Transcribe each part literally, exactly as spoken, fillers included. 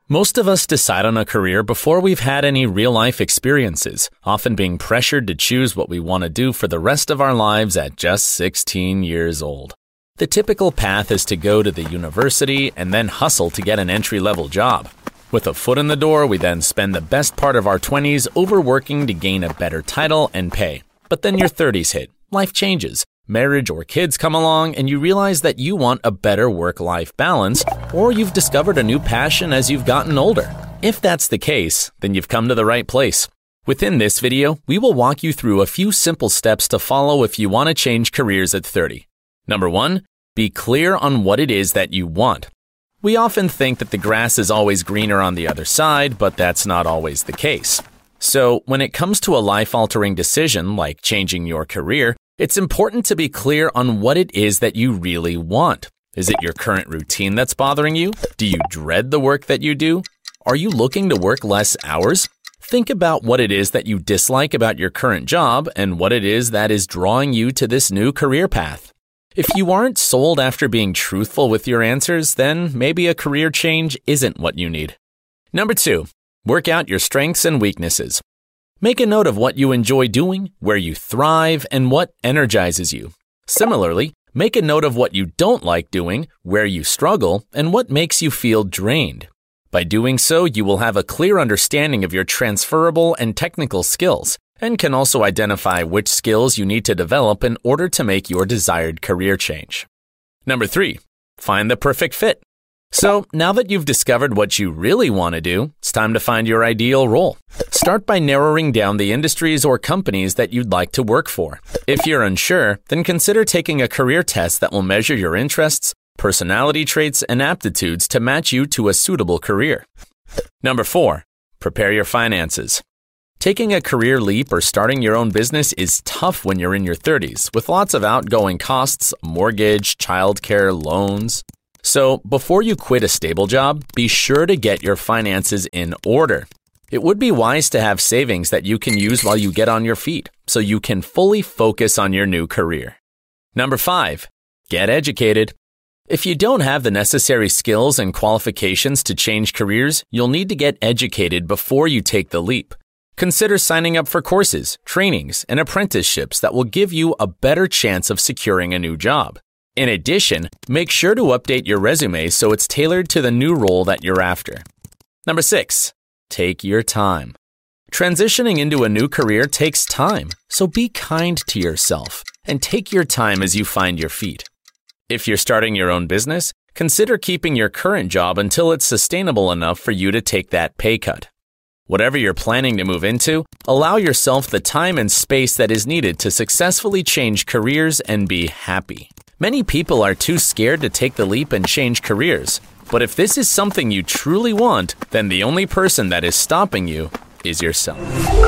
Most of us decide on a career before we've had any real-life experiences, often being pressured to choose what we want to do for the rest of our lives at just sixteen years old. The typical path is to go to the university and then hustle to get an entry-level job. With a foot in the door, we then spend the best part of our twenties overworking to gain a better title and pay. But then your thirties hit, life changes, marriage or kids come along, and you realize that you want a better work-life balance, or you've discovered a new passion as you've gotten older. If that's the case, then you've come to the right place. Within this video, we will walk you through a few simple steps to follow if you want to change careers at thirty. Number one, be clear on what it is that you want. We often think that the grass is always greener on the other side, but that's not always the case. So, when it comes to a life-altering decision like changing your career, it's important to be clear on what it is that you really want. Is it your current routine that's bothering you? Do you dread the work that you do? Are you looking to work less hours? Think about what it is that you dislike about your current job and what it is that is drawing you to this new career path. If you aren't sold after being truthful with your answers, then maybe a career change isn't what you need. Number two, work out your strengths and weaknesses. Make a note of what you enjoy doing, where you thrive, and what energizes you. Similarly, make a note of what you don't like doing, where you struggle, and what makes you feel drained. By doing so, you will have a clear understanding of your transferable and technical skills, and can also identify which skills you need to develop in order to make your desired career change. Number three, find the perfect fit. So, now that you've discovered what you really want to do, it's time to find your ideal role. Start by narrowing down the industries or companies that you'd like to work for. If you're unsure, then consider taking a career test that will measure your interests, personality traits, and aptitudes to match you to a suitable career. Number four, prepare your finances. Taking a career leap or starting your own business is tough when you're in your thirties, with lots of outgoing costs, mortgage, childcare, loans. So, before you quit a stable job, be sure to get your finances in order. It would be wise to have savings that you can use while you get on your feet, so you can fully focus on your new career. Number five, get educated. If you don't have the necessary skills and qualifications to change careers, you'll need to get educated before you take the leap. Consider signing up for courses, trainings, and apprenticeships that will give you a better chance of securing a new job. In addition, make sure to update your resume so it's tailored to the new role that you're after. Number six, take your time. Transitioning into a new career takes time, so be kind to yourself and take your time as you find your feet. If you're starting your own business, consider keeping your current job until it's sustainable enough for you to take that pay cut. Whatever you're planning to move into, allow yourself the time and space that is needed to successfully change careers and be happy. Many people are too scared to take the leap and change careers, but if this is something you truly want, then the only person that is stopping you is yourself.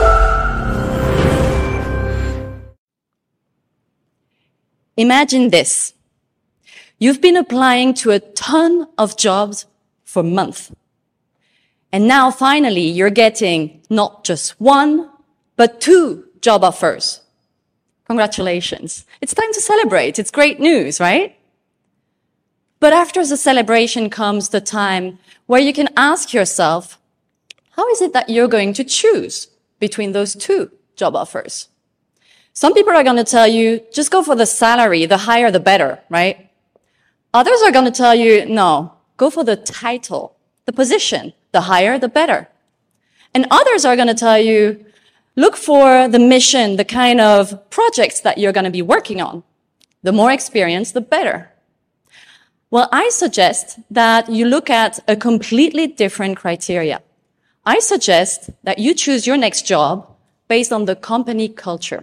Imagine this. You've been applying to a ton of jobs for months. And now finally you're getting not just one, but two job offers. Congratulations. It's time to celebrate. It's great news, right? But after the celebration comes the time where you can ask yourself, how is it that you're going to choose between those two job offers? Some people are going to tell you, just go for the salary, the higher the better, right? Others are going to tell you, no, go for the title, the position, the higher the better. And others are going to tell you, look for the mission, the kind of projects that you're going to be working on. The more experience, the better. Well, I suggest that you look at a completely different criteria. I suggest that you choose your next job based on the company culture.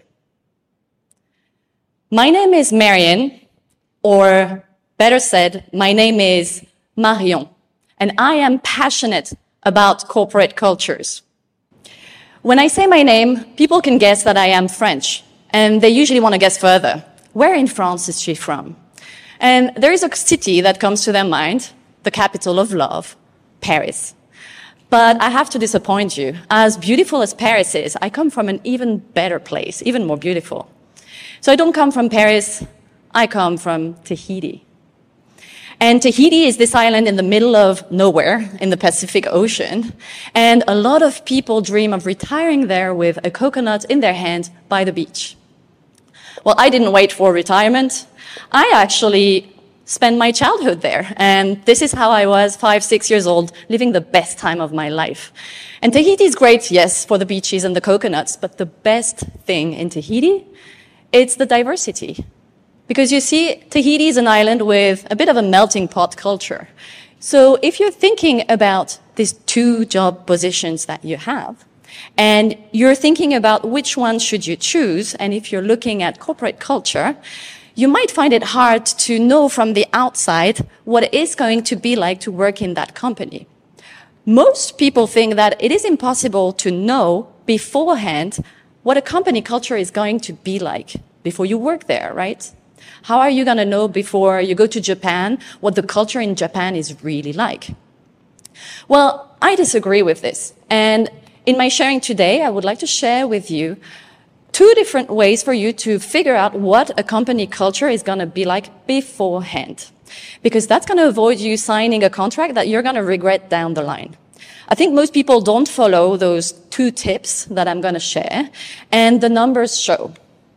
My name is Marion, or better said, my name is Marion, and I am passionate about corporate cultures. When I say my name, people can guess that I am French, and they usually want to guess further. Where in France is she from? And there is a city that comes to their mind, the capital of love, Paris. But I have to disappoint you. As beautiful as Paris is, I come from an even better place, even more beautiful. So I don't come from Paris, I come from Tahiti. And Tahiti is this island in the middle of nowhere in the Pacific Ocean. And a lot of people dream of retiring there with a coconut in their hand by the beach. Well, I didn't wait for retirement. I actually spent my childhood there. And this is how I was, five, six years old, living the best time of my life. And Tahiti is great, yes, for the beaches and the coconuts. But the best thing in Tahiti, it's the diversity. Because you see, Tahiti is an island with a bit of a melting pot culture. So if you're thinking about these two job positions that you have, and you're thinking about which one should you choose, and if you're looking at corporate culture, you might find it hard to know from the outside what it is going to be like to work in that company. Most people think that it is impossible to know beforehand what a company culture is going to be like before you work there, right? How are you going to know before you go to Japan what the culture in Japan is really like? Well, I disagree with this. And in my sharing today, I would like to share with you two different ways for you to figure out what a company culture is going to be like beforehand. Because that's going to avoid you signing a contract that you're going to regret down the line. I think most people don't follow those two tips that I'm going to share, and the numbers show.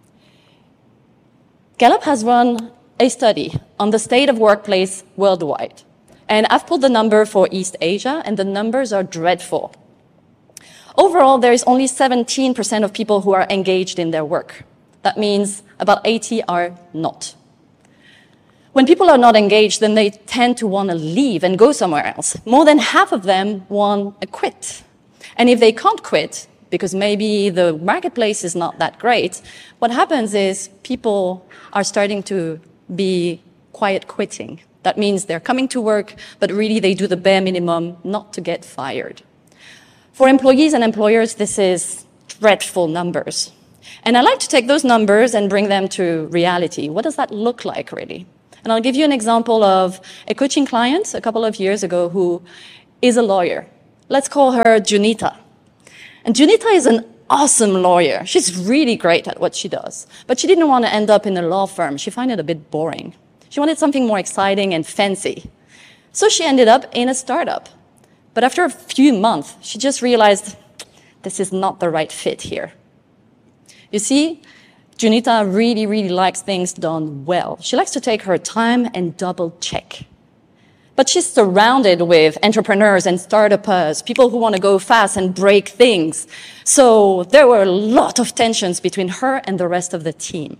Gallup has run a study on the state of workplace worldwide. And I've pulled the number for East Asia, and the numbers are dreadful. Overall, there is only seventeen percent of people who are engaged in their work. That means about eighty are not. When people are not engaged, then they tend to want to leave and go somewhere else. More than half of them want to quit. And if they can't quit, because maybe the marketplace is not that great, what happens is people are starting to be quiet quitting. That means they're coming to work, but really they do the bare minimum not to get fired. For employees and employers, this is dreadful numbers. And I like to take those numbers and bring them to reality. What does that look like, really? And I'll give you an example of a coaching client a couple of years ago who is a lawyer. Let's call her Junita. And Junita is an awesome lawyer. She's really great at what she does. But she didn't want to end up in a law firm. She found it a bit boring. She wanted something more exciting and fancy. So she ended up in a startup. But after a few months, she just realized this is not the right fit here. You see, Junita really, really likes things done well. She likes to take her time and double check. But she's surrounded with entrepreneurs and startuppers, people who want to go fast and break things. So there were a lot of tensions between her and the rest of the team.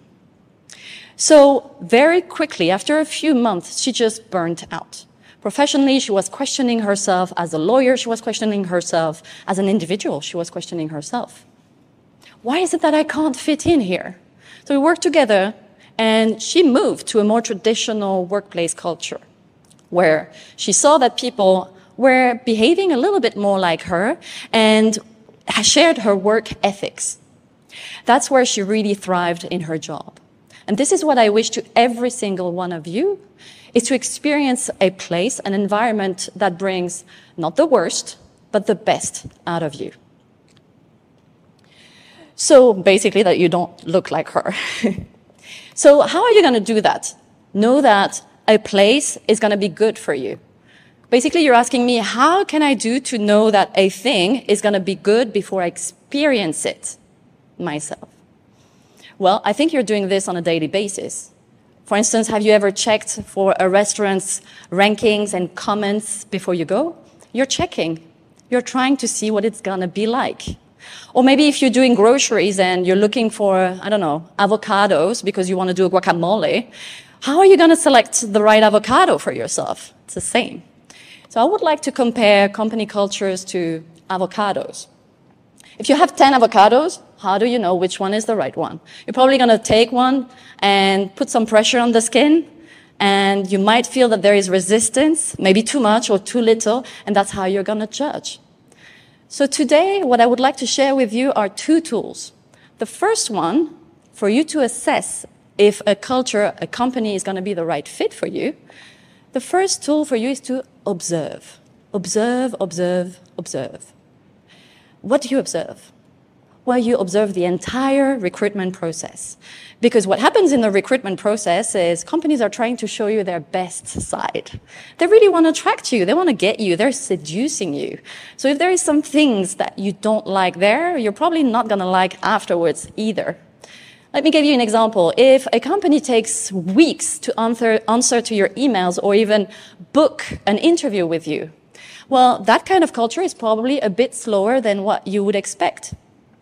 So very quickly, after a few months, she just burnt out. Professionally, she was questioning herself. As a lawyer, she was questioning herself. As an individual, she was questioning herself. Why is it that I can't fit in here? So we worked together, and she moved to a more traditional workplace culture, where she saw that people were behaving a little bit more like her and shared her work ethics. That's where she really thrived in her job. And this is what I wish to every single one of you, is to experience a place, an environment that brings not the worst, but the best out of you. So basically that you don't look like her. So how are you going to do that? Know that a place is going to be good for you. Basically, you're asking me, how can I do to know that a thing is going to be good before I experience it myself? Well, I think you're doing this on a daily basis. For instance, have you ever checked for a restaurant's rankings and comments before you go? You're checking. You're trying to see what it's going to be like. Or maybe if you're doing groceries and you're looking for, I don't know, avocados because you want to do a guacamole, how are you going to select the right avocado for yourself? It's the same. So I would like to compare company cultures to avocados. If you have ten avocados, how do you know which one is the right one? You're probably going to take one and put some pressure on the skin, and you might feel that there is resistance, maybe too much or too little, and that's how you're going to judge. So today, what I would like to share with you are two tools. The first one, for you to assess if a culture, a company is going to be the right fit for you, the first tool for you is to observe. Observe, observe, observe. What do you observe? where you observe the entire recruitment process. Because what happens in the recruitment process is companies are trying to show you their best side. They really want to attract you. They want to get you. They're seducing you. So if there is some things that you don't like there, you're probably not going to like afterwards either. Let me give you an example. If a company takes weeks to answer, answer to your emails or even book an interview with you, well, that kind of culture is probably a bit slower than what you would expect.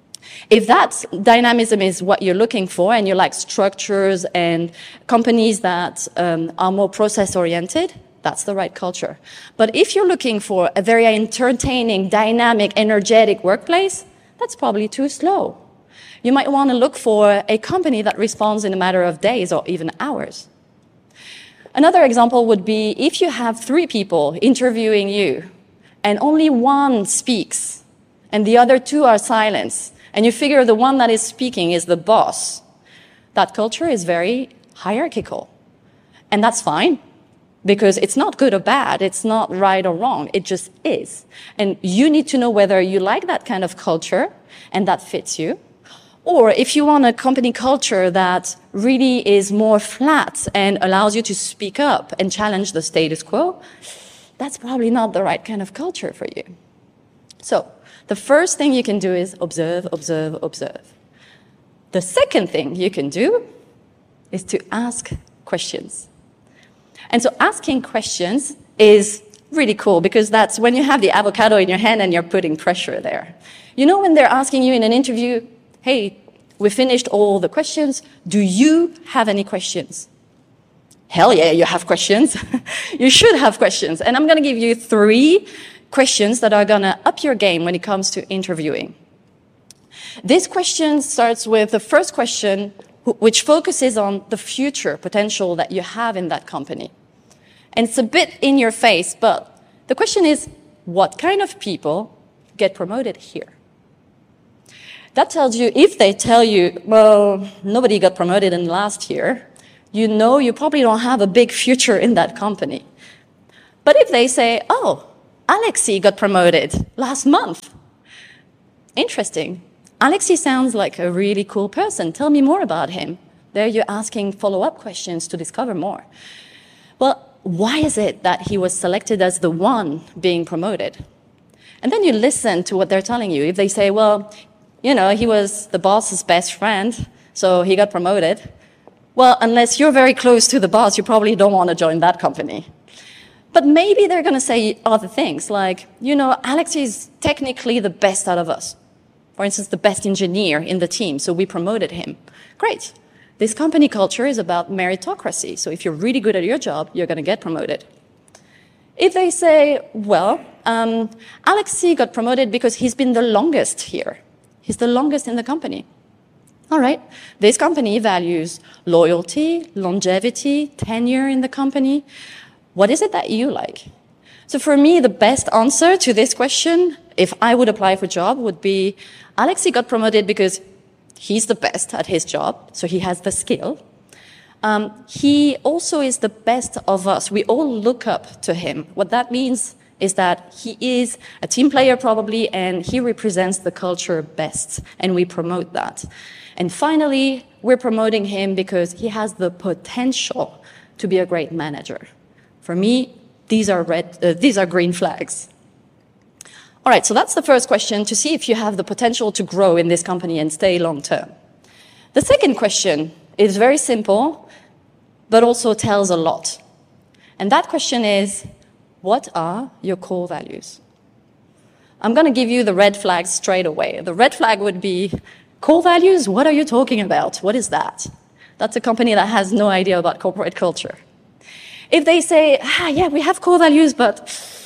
If that dynamism is what you're looking for and you like structures and companies that um, are more process-oriented, that's the right culture. But if you're looking for a very entertaining, dynamic, energetic workplace, that's probably too slow. You might want to look for a company that responds in a matter of days or even hours. Another example would be if you have three people interviewing you and only one speaks and the other two are silent, and you figure the one that is speaking is the boss, that culture is very hierarchical. And that's fine, because it's not good or bad, it's not right or wrong, it just is. And you need to know whether you like that kind of culture and that fits you, or if you want a company culture that really is more flat and allows you to speak up and challenge the status quo, that's probably not the right kind of culture for you. So, the first thing you can do is observe, observe, observe. The second thing you can do is to ask questions. And so asking questions is really cool because that's when you have the avocado in your hand and you're putting pressure there. You know when they're asking you in an interview, hey, we finished all the questions, do you have any questions? Hell yeah, you have questions. You should have questions. And I'm going to give you three questions that are going to up your game when it comes to interviewing. This question starts with the first question, which focuses on the future potential that you have in that company. And it's a bit in your face, but the question is, what kind of people get promoted here? That tells you, if they tell you, well, nobody got promoted in last year, you know you probably don't have a big future in that company. But if they say, oh, Alexei got promoted last month. Interesting. Alexei sounds like a really cool person. Tell me more about him. There you're asking follow-up questions to discover more. Well, why is it that he was selected as the one being promoted? And then you listen to what they're telling you. If they say, well, you know, he was the boss's best friend, so he got promoted. Well, unless you're very close to the boss, you probably don't want to join that company. But maybe they're going to say other things like, you know, Alex is technically the best out of us. For instance, the best engineer in the team, so we promoted him. Great. This company culture is about meritocracy, so if you're really good at your job, you're going to get promoted. If they say, well, um, Alexei got promoted because he's been the longest here. He's the longest in the company. All right. This company values loyalty, longevity, tenure in the company. What is it that you like? So for me, the best answer to this question, if I would apply for a job, would be Alexei got promoted because he's the best at his job, so he has the skill. Um, he also is the best of us. We all look up to him. What that means is that he is a team player probably, and he represents the culture best, and we promote that. And finally, we're promoting him because he has the potential to be a great manager. For me, these are red, uh, these are green flags. All right, so that's the first question, to see if you have the potential to grow in this company and stay long term. The second question is very simple, but also tells a lot. And that question is, what are your core values? I'm going to give you the red flags straight away. The red flag would be, core values, what are you talking about? What is that? That's a company that has no idea about corporate culture. If they say, ah, yeah, we have core values, but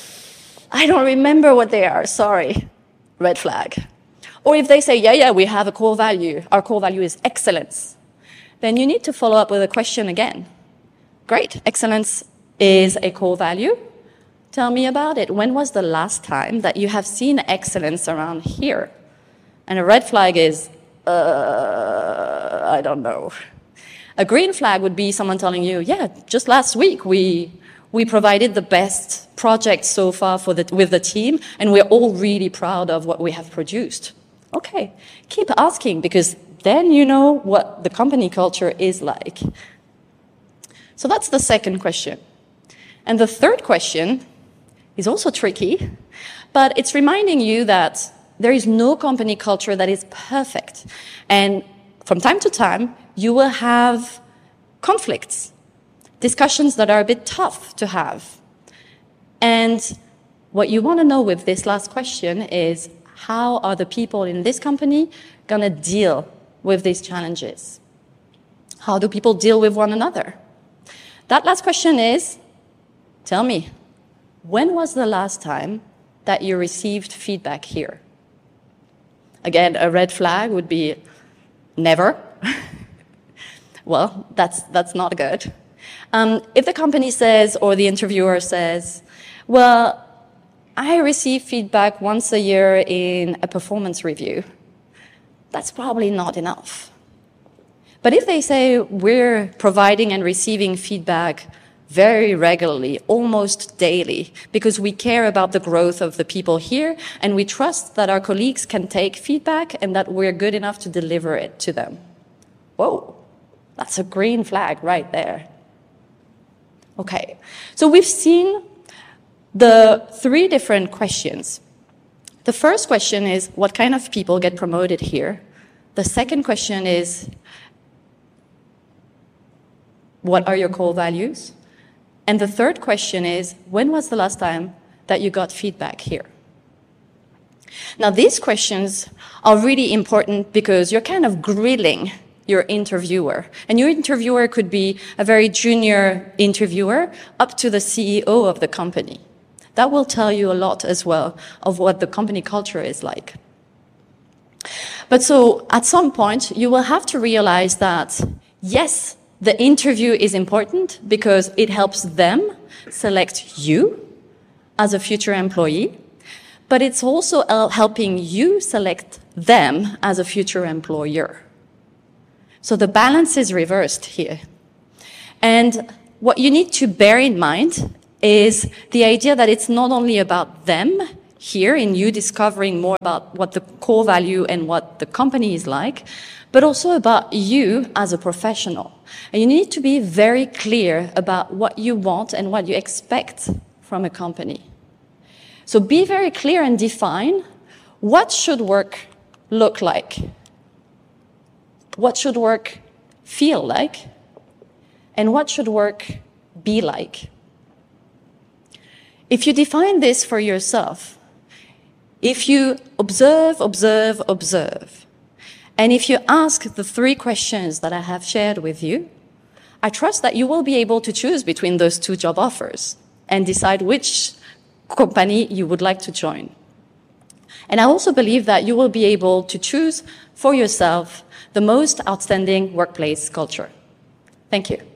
I don't remember what they are, sorry, red flag. Or if they say, yeah, yeah, we have a core value, our core value is excellence, then you need to follow up with a question again. Great, excellence is a core value. Tell me about it. When was the last time that you have seen excellence around here? And a red flag is, uh, I don't know. A green flag would be someone telling you, yeah, just last week we we provided the best project so far for the, with the team, and we're all really proud of what we have produced. Okay, keep asking, because then you know what the company culture is like. So that's the second question. And the third question is also tricky, but it's reminding you that there is no company culture that is perfect. And from time to time, you will have conflicts, discussions that are a bit tough to have. And what you want to know with this last question is, how are the people in this company going to deal with these challenges? How do people deal with one another? That last question is, tell me, when was the last time that you received feedback here? Again, a red flag would be never. Well, that's, that's not good. Um, if the company says, or the interviewer says, well, I receive feedback once a year in a performance review, that's probably not enough. But if they say we're providing and receiving feedback very regularly, almost daily, because we care about the growth of the people here and we trust that our colleagues can take feedback and that we're good enough to deliver it to them. Whoa, that's a green flag right there. Okay, so we've seen the three different questions. The first question is, what kind of people get promoted here? The second question is, what are your core values? And the third question is, when was the last time that you got feedback here? Now, these questions are really important because you're kind of grilling your interviewer. And your interviewer could be a very junior interviewer up to the C E O of the company. That will tell you a lot as well of what the company culture is like. But so at some point, you will have to realize that, yes, the interview is important because it helps them select you as a future employee, but it's also helping you select them as a future employer. So the balance is reversed here. And what you need to bear in mind is the idea that it's not only about them here in you discovering more about what the core value and what the company is like, but also about you as a professional. And you need to be very clear about what you want and what you expect from a company. So be very clear and define what should work look like, what should work feel like, and what should work be like. If you define this for yourself, if you observe, observe, observe, and if you ask the three questions that I have shared with you, I trust that you will be able to choose between those two job offers and decide which company you would like to join. And I also believe that you will be able to choose for yourself the most outstanding workplace culture. Thank you.